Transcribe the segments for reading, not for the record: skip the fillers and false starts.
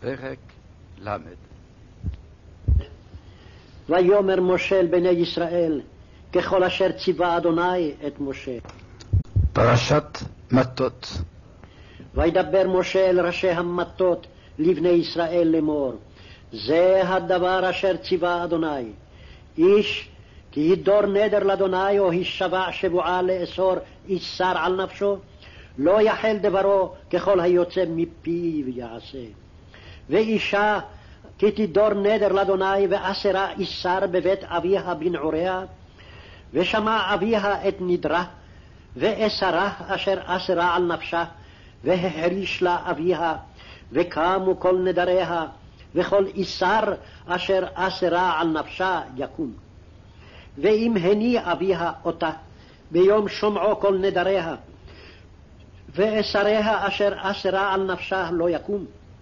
פרק ל'. ויאמר משה אל בני ישראל ככל אשר ציווה אדוני את משה. פרשת מטות. וידבר משה אל ראשי המטות לבני ישראל לאמור, זה הדבר אשר ציווה אדוני. איש כי ידור נדר לאדוני או הישבע שבועה לאסור איסר על נפשו, לא יחל דברו ככל היוצא מפיו יעשה. ואישה כי תדור נדר לאדוני ואסרה איסר בבית אביה בנעוריה, ושמע אביה את נדרה ואסרה אשר אסרה על נפשה, והחריש לה אביה, וקמו כל נדריה, וכל איסר אשר אסרה על נפשה יקום. ואם הניע אביה אותה ביום שומעו כל נדריה, ואסריה אשר אסרה על נפשה לא יקום.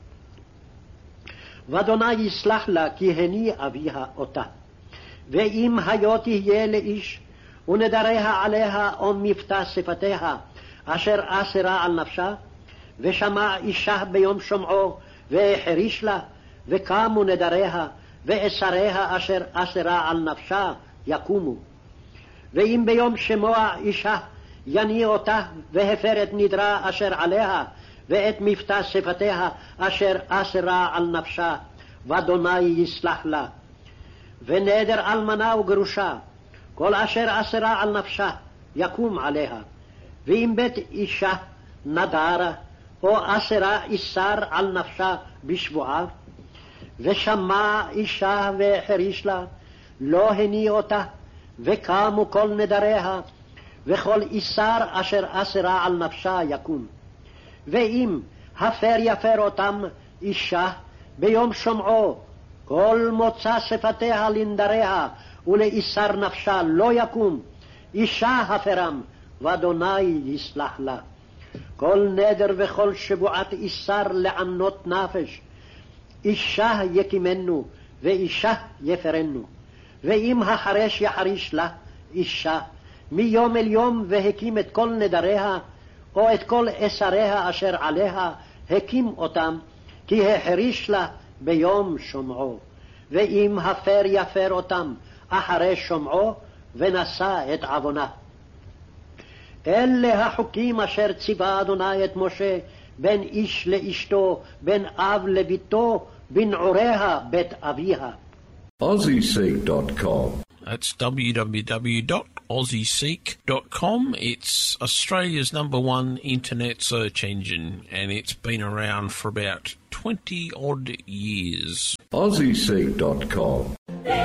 ואדוני יסלח לה כי הניע אביה אותה. ואם היו תהיה לאיש ונדריה עליה או מבטא שפתיה אשר אסרה על נפשה, ושמע אישה ביום שומעו והחריש לה, וקמו נדריה ואסריה אשר אסרה על נפשה יקומו. ואם ביום שמוע אישה יניע אותה והפר את נדרה אשר עליה ואת מבטא שפתיה אשר אסרה על נפשה, ואדוני יסלח לה. ונדר אלמנה וגרושה כל אשר אסרה על נפשה יקום עליה. ואם בית אישה נדרה או אסרה איסר על נפשה בשבועה, ושמע אישה והחריש לה, לא הניע אותה, וקמו כל נדריה, וכל איסר אשר אסרה על נפשה יקום. ואם הפר יפר אותם אישה ביום שומעו, כל מוצא שפתיה לנדריה ולאיסר נפשה לא יקום, אישה הפרם, ואדוני יסלח לה. כל נדר וכל שבועת איסר לענות נפש, אישה יקימנו ואישה יפרנו. ואם החרש יחריש לה אישה מיום אל יום והקים את כל נדריה או את כל אסריה אשר עליה, הקים אותם כי החריש לה ביום שומעו. ואם הפר יפר אותם אחרי שומעו ונשא את עוונה. אלה החוקים אשר ציווה אדוני את משה בין איש לאשתו, בין אב לביתו, בנעוריה בית אביה. AussieSeek.com. That's www.aussieseek.com. It's Australia's #1 internet search engine, and it's been around for about 20 odd years. AussieSeek.com.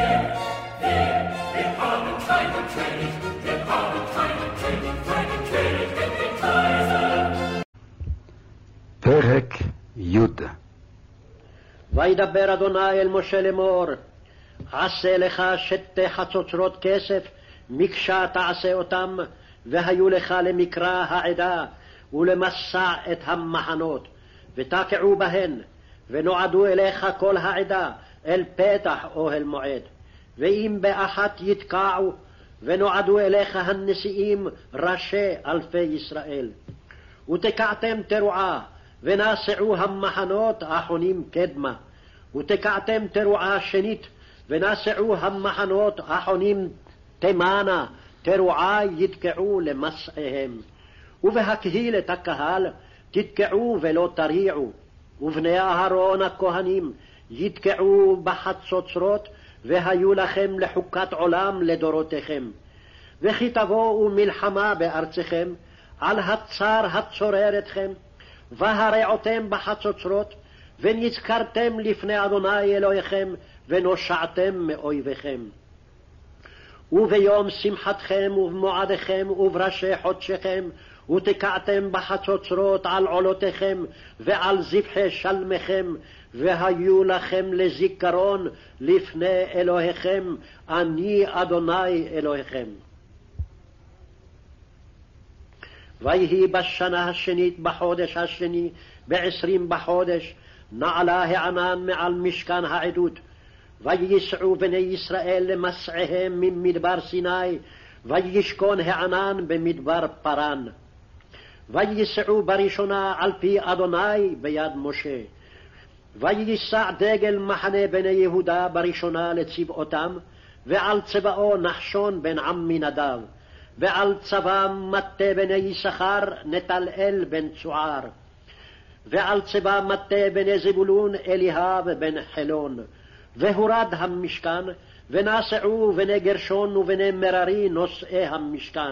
פרק י'. וידבר אדוני אל משה לאמור, עשה לך שתי חצוצרות כסף, מקשה תעשה אותם, והיו לך למקרא העדה ולמסע את המחנות, ותקעו בהן, ונועדו אליך כל העדה אל פתח אוהל מועד. ואם באחת יתקעו, ונועדו אליך הנשיאים ראשי אלפי ישראל. ותקעתם תרועה, ונשעו המחנות החונים קדמה. ותקעתם תרועה שנית, ונשעו המחנות החונים תימנה, תרועה יתקעו למסעיהם. ובהקהילת הקהל תתקעו ולא תריעו. ובני אהרון הכהנים יתקעו בחצוצרות, והיו לכם לחוקת עולם לדורותיכם. וכי תבואו מלחמה בארצכם, על הצר הצורר אתכם, והרעותם בחצוצרות, ונזכרתם לפני אדוני אלוהיכם, ונושעתם מאויביכם. וביום שמחתכם ובמועדיכם ובראשי חודשיכם, ותקעתם בחצוצרות על עולותיכם ועל זבחי שלמיכם, והיו לכם לזיכרון לפני אלוהיכם, אני אדוני אלוהיכם. ויהי בשנה השנית בחודש השני, ב20 בחודש, נעלה הענן מעל משכן העדות. וייסעו בני ישראל למסעיהם ממדבר סיני, וישכון הענן במדבר פרן. וייסעו בראשונה על פי אדוני ביד משה. ויישא דגל מחנה בני יהודה בראשונה לצבאותם, ועל צבאו נחשון בן עמינדב, ועל צבאם מטה בני יששכר נתנאל בן צוער, ועל צבא מטה בני זבולון אליהב בן חילון. והורד המשכן, ונסעו בני גרשון ובני מררי נושאי המשכן.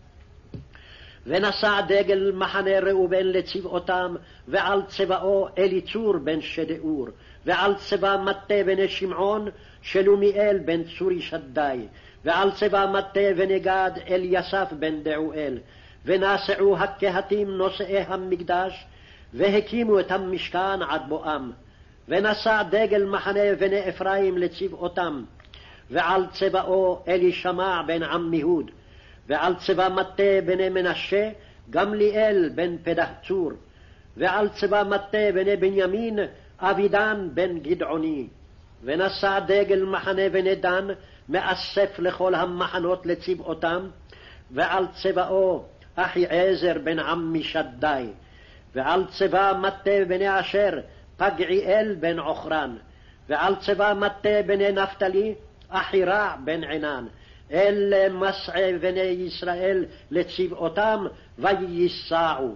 ונשא דגל מחנה ראובן לצבאותם, ועל צבאו אליצור בן שדאור, ועל צבא מטה בני שמעון שלומיאל בן צורי שדי, ועל צבא מטה בני גד אליסף בן דעואל. ונסעו הקהתים נושאי המקדש, והקימו את המשכן עד בואם. ונשא דגל מחנה בני אפרים לצבאותם, ועל צבאו אלישמע בן עמיהוד, ועל צבא מטה בני מנשה גמליאל בן פדהצור, ועל צבא מטה בני בנימין אבידן בן גדעוני. ונשא דגל מחנה בני דן מאסף לכל המחנות לצבאותם, ועל צבאו אחיעזר בן עמי שדי, ועל צבא מטה בני אשר פגעיאל בן עוכרן, ועל צבא מטה בני נפתלי אחירע בן עינן. אלה מסעי בני ישראל לצבאותם וייסעו.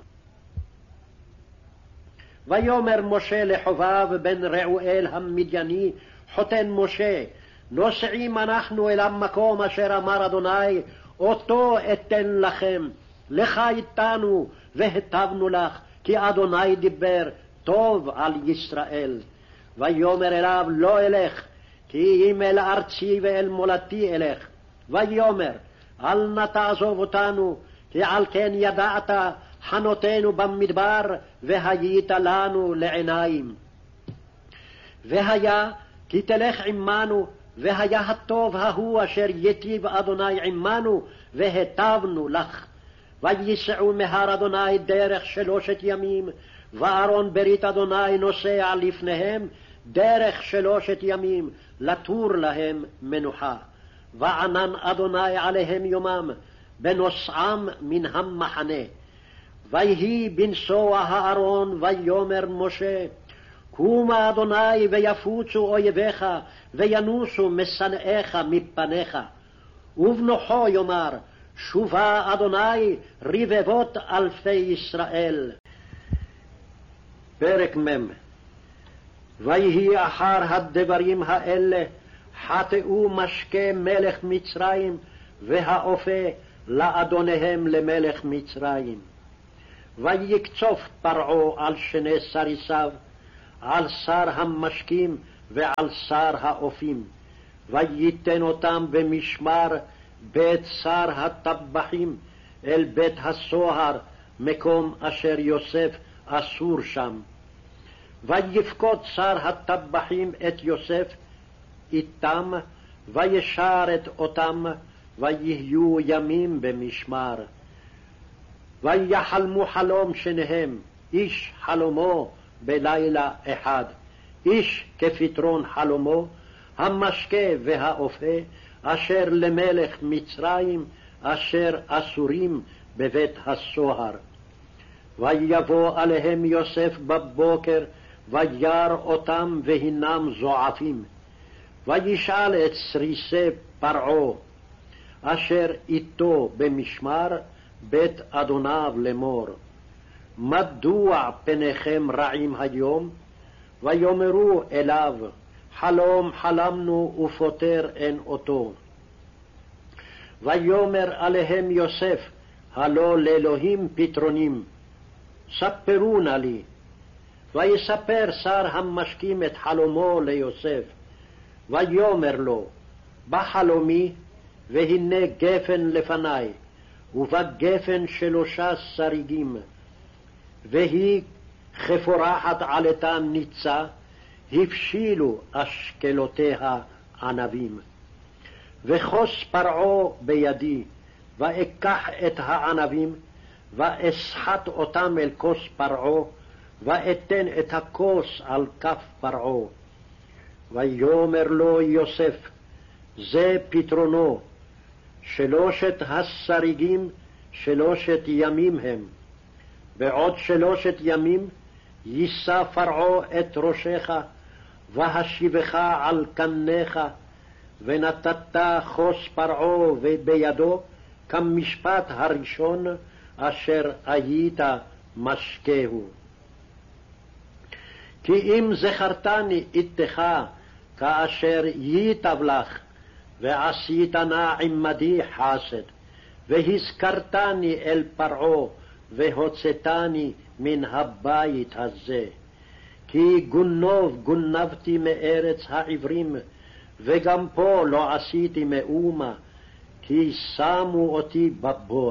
ויאמר משה לחובב בן רעואל המדייני חותן משה, נוסעים אנחנו אל המקום אשר אמר אדוני אותו אתן לכם, לך איתנו והטבנו לך, כי אדוני דיבר טוב על ישראל. ויאמר אליו לא אלך, כי אם אל ארצי ואל מולדתי אלך. ויאמר אל נא תעזוב אותנו, כי על כן ידעת חנותנו במדבר והיית לנו לעיניים. והיה כי תלך עמנו, והיה הטוב ההוא אשר יטיב אדוני עמנו והטבנו לך. וייסעו מהר אדוני דרך 3 ימים, וארון ברית אדוני נוסע לפניהם דרך 3 ימים, לתור להם מנוחה. וענן אדוני עליהם יומם בנוסעם מן המחנה. ויהי בנסוע הארון ויאמר משה, קומה אדוני ויפוצו אויביך וינוסו משנאיך מפניך. ובנוחו יאמר, שובה אדוני רבבות אלפי ישראל. פרק מ'. ויהי אחר הדברים האלה חטאו משקה מלך מצרים והאופה לאדוניהם למלך מצרים. ויקצוף פרעה על 2 סריסיו, על שר המשקים ועל שר האופים, וייתן אותם במשמר בית שר הטבחים אל בית הסוהר, מקום אשר יוסף אסור שם. ויפקוד שר הטבחים את יוסף איתם, וישרת אותם, ויהיו ימים במשמר. ויחלמו חלום שניהם, איש חלומו בלילה אחד, איש כפתרון חלומו, המשקה והאופה, אשר למלך מצרים, אשר אסורים בבית הסוהר. ויבוא עליהם יוסף בבוקר, וירא אותם והינם זועפים. וישאל את סריסי פרעה, אשר איתו במשמר בית אדוניו לאמור, מדוע פניכם רעים היום? ויאמרו אליו, חלום חלמנו ופותר אין אותו. ויאמר עליהם יוסף, הלא לאלוהים פתרונים, ספרו נא לי. ויספר שר המשקים את חלומו ליוסף. ויאמר לו, בחלומי, והנה גפן לפני, ובגפן 3 שריגים, והיא כפורחת עלתה ניצה, הבשילו אשכלותיה ענבים. וחוס פרעה בידי, ואקח את הענבים, ואסחט אותם אל כוס פרעה, ואתן את הכוס על כף פרעה. ויאמר לו יוסף, זה פתרונו, 3 השריגים 3 ימים הם, בעוד 3 ימים יישא פרעה את ראשך, והשיבך על קניך, ונתת חוס פרעה בידו, כמשפט הראשון אשר היית משקהו. כי אם זכרתני איתך כאשר ייטב לך, ועשית נא עמדי חסד, והזכרתני אל פרעה, והוצאתני מן הבית הזה. כי גונבתי מארץ העברים, וגם פה לא עשיתי מאומה, כי שמו אותי בבור.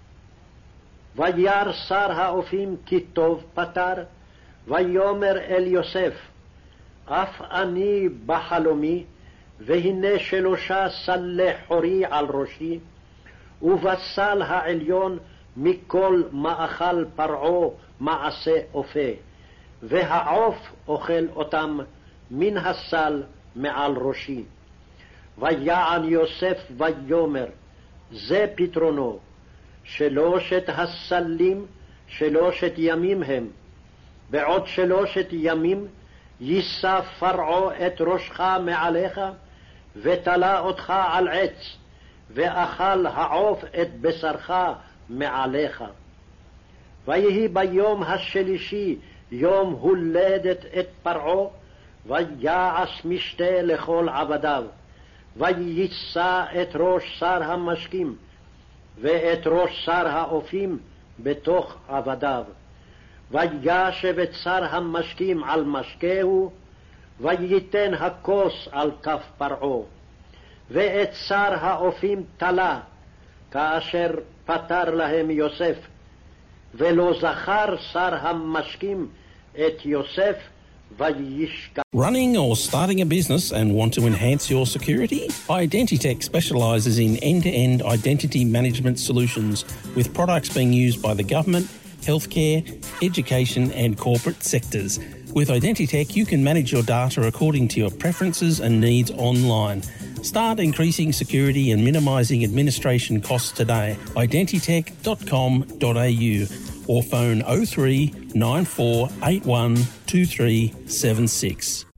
וירא שר האופים כי טוב פתר, ויאמר אל יוסף, אף אני בחלומי, והנה 3 סלי חורי על ראשי, ובסל העליון מכל מאכל פרעה מעשה אופה, והעוף אוכל אותם מן הסל מעל ראשי. ויען יוסף ויאמר, זה פתרונו, 3 הסלים 3 ימים הם, בעוד 3 ימים יישא פרעה את ראשך מעליך, ותלה אותך על עץ, ואכל העוף את בשרך מעליך. ויהי ביום השלישי יום הולדת את פרעה, ויעש משתה לכל עבדיו, ויישא את ראש שר המשקים, ואת ראש שר האופים בתוך עבדיו. וישב את שר המשקים על משקהו, וייתן הכוס על כף פרעה. ואת שר האופים תלה, כאשר פטר להם יוסף, ולא זכר שר המשקים את יוסף, וישכח. Running or starting a business and want to enhance your security? Identitech specialises in end-to-end identity management solutions with products being used by the government, healthcare, education and corporate sectors. With Identitech, you can manage your data according to your preferences and needs online. Start increasing security and minimising administration costs today. Identitech.com.au or phone 03 9481 2376.